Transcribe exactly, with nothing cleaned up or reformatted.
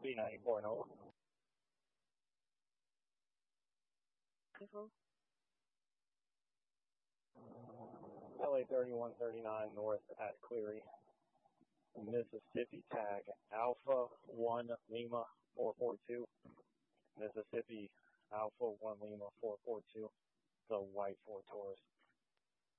B ninety-four Nova. L A thirty-one thirty-nine North at Cleary, Mississippi. Tag Alpha one Lima four four two. Mississippi Alpha one Lima four four two. The white Ford Taurus.